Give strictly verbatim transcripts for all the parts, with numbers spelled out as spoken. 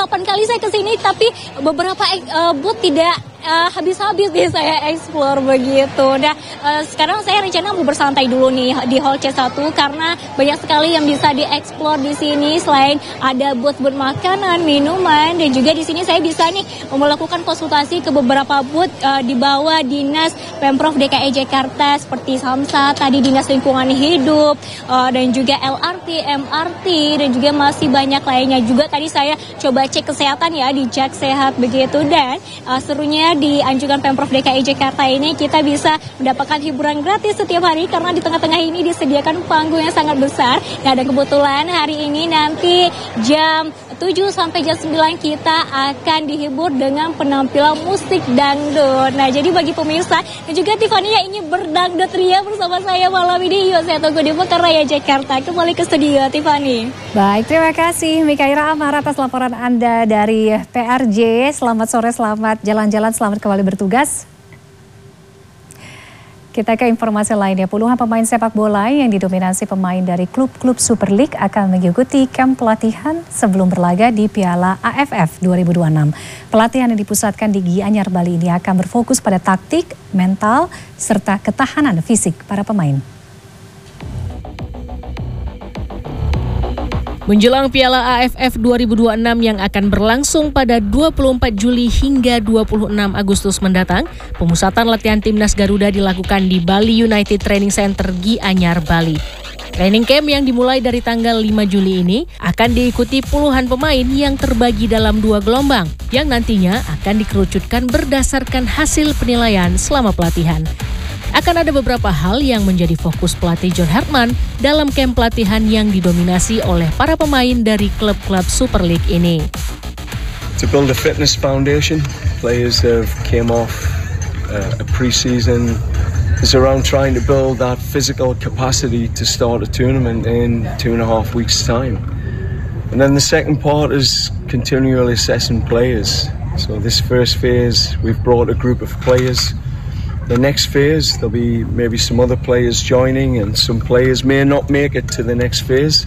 delapan kali saya kesini, tapi beberapa uh, booth tidak Uh, habis-habis nih saya explore begitu. Nah, uh, sekarang saya rencana mau bersantai dulu nih di Hall C satu karena banyak sekali yang bisa dieksplor di sini. Selain ada booth-booth makanan, minuman, dan juga di sini saya bisa nih melakukan konsultasi ke beberapa booth uh, di bawah Dinas Pemprov D K I Jakarta seperti Samsat, tadi Dinas Lingkungan Hidup, uh, dan juga L R T, M R T, dan juga masih banyak lainnya. Juga tadi saya coba cek kesehatan ya di Jak Sehat begitu, dan uh, serunya di anjungan Pemprov D K I Jakarta ini kita bisa mendapatkan hiburan gratis setiap hari karena di tengah-tengah ini disediakan panggung yang sangat besar. Nah, dan kebetulan hari ini nanti jam tujuh sampai jam sembilan kita akan dihibur dengan penampilan musik dangdut. Nah, jadi bagi pemirsa dan juga Tiffany yang ingin berdangdut ria bersama saya malam ini, yuk saya tunggu di Pekaraya Jakarta. Kembali ke studio Tiffany. Baik, terima kasih Mikaira Amar atas laporan Anda dari P R J. Selamat sore, selamat jalan-jalan, selamat kembali bertugas. Kita ke informasi lainnya, puluhan pemain sepak bola yang didominasi pemain dari klub-klub Super League akan mengikuti kamp pelatihan sebelum berlaga di Piala A F F dua ribu dua puluh enam. Pelatihan yang dipusatkan di Gianyar, Bali ini akan berfokus pada taktik, mental, serta ketahanan fisik para pemain. Menjelang Piala A F F dua ribu dua puluh enam yang akan berlangsung pada dua puluh empat Juli hingga dua puluh enam Agustus mendatang, pemusatan latihan Timnas Garuda dilakukan di Bali United Training Center Gianyar, Bali. Training camp yang dimulai dari tanggal lima Juli ini akan diikuti puluhan pemain yang terbagi dalam dua gelombang, yang nantinya akan dikerucutkan berdasarkan hasil penilaian selama pelatihan. Akan ada beberapa hal yang menjadi fokus pelatih John Hartman dalam camp pelatihan yang didominasi oleh para pemain dari klub-klub Super League ini. To build a fitness foundation, players have came off uh, a pre-season. It's around trying to build that physical capacity to start a tournament in two and a half weeks' time. And then the second part is continually assessing players. So this first phase, we've brought a group of players. The next phase, there'll be maybe some other players joining, and some players may not make it to the next phase.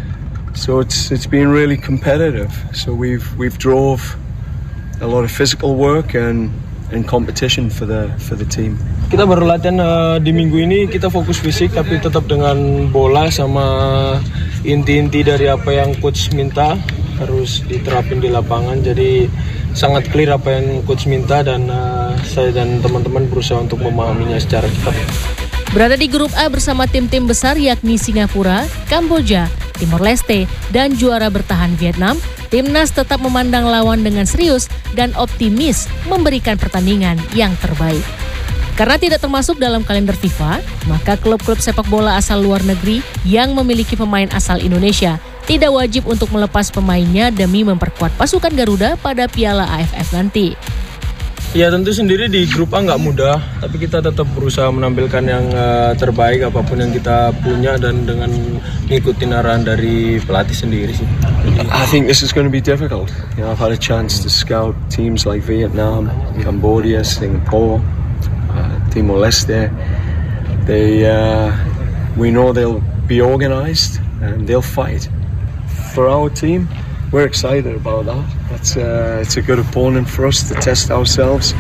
So it's it's been really competitive. So we've we've drove a lot of physical work and and competition for the for the team. Kita baru latihan uh, di minggu ini, kita fokus fisik tapi tetap dengan bola sama inti-inti dari apa yang coach minta harus diterapin di lapangan. Jadi sangat clear apa yang coach minta, dan uh, saya dan teman-teman berusaha untuk memahaminya secara cepat. Berada di grup A bersama tim-tim besar yakni Singapura, Kamboja, Timor Leste, dan juara bertahan Vietnam, Timnas tetap memandang lawan dengan serius dan optimis memberikan pertandingan yang terbaik. Karena tidak termasuk dalam kalender FIFA, maka klub-klub sepak bola asal luar negeri yang memiliki pemain asal Indonesia tidak wajib untuk melepas pemainnya demi memperkuat pasukan Garuda pada Piala A F F nanti. Ya tentu sendiri di grup A nggak mudah, tapi kita tetap berusaha menampilkan yang uh, terbaik apapun yang kita punya dan dengan mengikuti arahan dari pelatih sendiri sih. I think this is going to be difficult. You know, I've had a chance to scout teams like Vietnam, Cambodia, Singapore, uh, Timor Leste. They, uh, we know they'll be organized and they'll fight. For our team, we're excited about that. That's uh, it's a good opponent for us to test ourselves.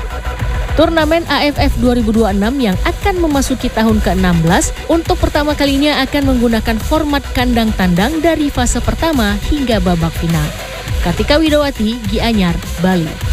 Turnamen A F F dua ribu dua puluh enam yang akan memasuki tahun ke enam belas untuk pertama kalinya akan menggunakan format kandang tandang dari fase pertama hingga babak final. Kartika Widowati, Gianyar, Bali.